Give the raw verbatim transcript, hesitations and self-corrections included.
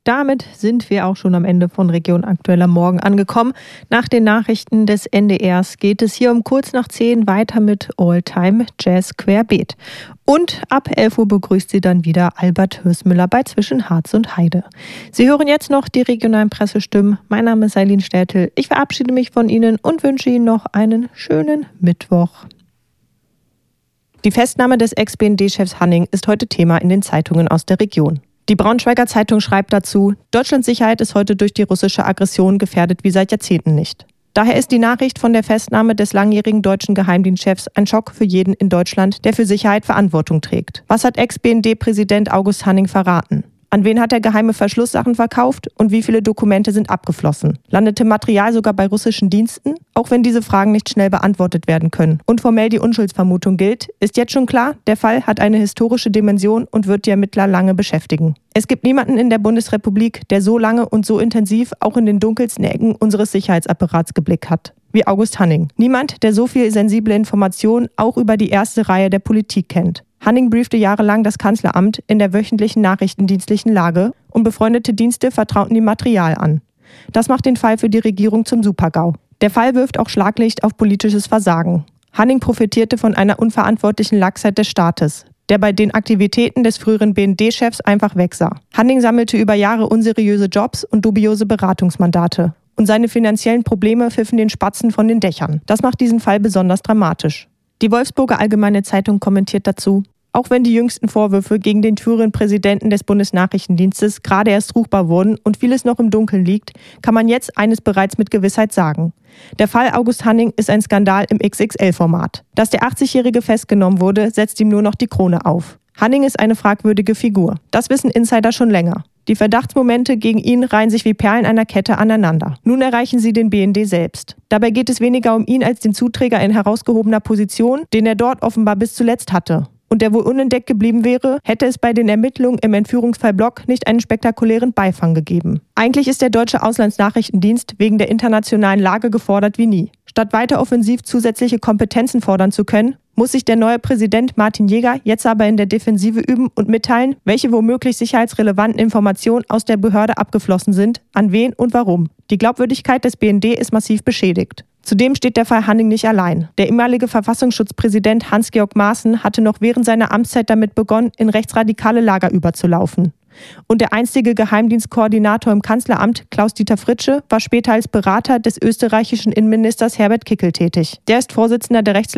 damit sind wir auch schon am Ende von Region Aktuell am Morgen angekommen. Nach den Nachrichten des N D Rs geht es hier um kurz nach zehn weiter mit All-Time Jazz Querbeet. Und ab elf Uhr begrüßt Sie dann wieder Albert Hürsmüller bei Zwischen Harz und Heide. Sie hören jetzt noch die regionalen Pressestimmen. Mein Name ist Eileen Stertel. Ich verabschiede mich von Ihnen und wünsche Ihnen noch einen schönen Mittwoch. Die Festnahme des Ex-B N D-Chefs Hanning ist heute Thema in den Zeitungen aus der Region. Die Braunschweiger Zeitung schreibt dazu: Deutschlands Sicherheit ist heute durch die russische Aggression gefährdet wie seit Jahrzehnten nicht. Daher ist die Nachricht von der Festnahme des langjährigen deutschen Geheimdienstchefs ein Schock für jeden in Deutschland, der für Sicherheit Verantwortung trägt. Was hat Ex-B N D-Präsident August Hanning verraten? An wen hat er geheime Verschlusssachen verkauft und wie viele Dokumente sind abgeflossen? Landete Material sogar bei russischen Diensten? Auch wenn diese Fragen nicht schnell beantwortet werden können und formell die Unschuldsvermutung gilt, ist jetzt schon klar, der Fall hat eine historische Dimension und wird die Ermittler lange beschäftigen. Es gibt niemanden in der Bundesrepublik, der so lange und so intensiv auch in den dunkelsten Ecken unseres Sicherheitsapparats geblickt hat, wie August Hanning. Niemand, der so viel sensible Informationen auch über die erste Reihe der Politik kennt. Hanning briefte jahrelang das Kanzleramt in der wöchentlichen nachrichtendienstlichen Lage und befreundete Dienste vertrauten ihm Material an. Das macht den Fall für die Regierung zum Super-GAU. Der Fall wirft auch Schlaglicht auf politisches Versagen. Hanning profitierte von einer unverantwortlichen Laxheit des Staates, der bei den Aktivitäten des früheren B N D-Chefs einfach wegsah. Hanning sammelte über Jahre unseriöse Jobs und dubiose Beratungsmandate. Und seine finanziellen Probleme pfiffen den Spatzen von den Dächern. Das macht diesen Fall besonders dramatisch. Die Wolfsburger Allgemeine Zeitung kommentiert dazu: Auch wenn die jüngsten Vorwürfe gegen den früheren Präsidenten des Bundesnachrichtendienstes gerade erst ruchbar wurden und vieles noch im Dunkeln liegt, kann man jetzt eines bereits mit Gewissheit sagen. Der Fall August Hanning ist ein Skandal im X X L-Format. Dass der achtzigjährige festgenommen wurde, setzt ihm nur noch die Krone auf. Hanning ist eine fragwürdige Figur. Das wissen Insider schon länger. Die Verdachtsmomente gegen ihn reihen sich wie Perlen einer Kette aneinander. Nun erreichen sie den B N D selbst. Dabei geht es weniger um ihn als den Zuträger in herausgehobener Position, den er dort offenbar bis zuletzt hatte. Und der wohl unentdeckt geblieben wäre, hätte es bei den Ermittlungen im Entführungsfall Block nicht einen spektakulären Beifang gegeben. Eigentlich ist der deutsche Auslandsnachrichtendienst wegen der internationalen Lage gefordert wie nie. Statt weiter offensiv zusätzliche Kompetenzen fordern zu können, muss sich der neue Präsident Martin Jäger jetzt aber in der Defensive üben und mitteilen, welche womöglich sicherheitsrelevanten Informationen aus der Behörde abgeflossen sind, an wen und warum. Die Glaubwürdigkeit des B N D ist massiv beschädigt. Zudem steht der Fall Hanning nicht allein. Der ehemalige Verfassungsschutzpräsident Hans-Georg Maaßen hatte noch während seiner Amtszeit damit begonnen, in rechtsradikale Lager überzulaufen. Und der einstige Geheimdienstkoordinator im Kanzleramt, Klaus-Dieter Fritsche, war später als Berater des österreichischen Innenministers Herbert Kickl tätig. Der ist Vorsitzender der Rechts